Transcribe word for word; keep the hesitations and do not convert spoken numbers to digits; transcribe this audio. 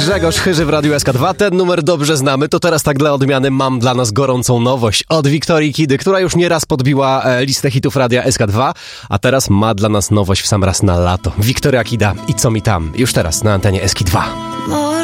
Grzegorz Chyży w Radiu S K dwa. Ten numer dobrze znamy, to teraz tak dla odmiany mam dla nas gorącą nowość od Wiktorii Kidy, która już nieraz podbiła e, listę hitów Radia S K dwa, a teraz ma dla nas nowość w sam raz na lato. Wiktoria Kida i Co mi tam? Już teraz na antenie S K dwa.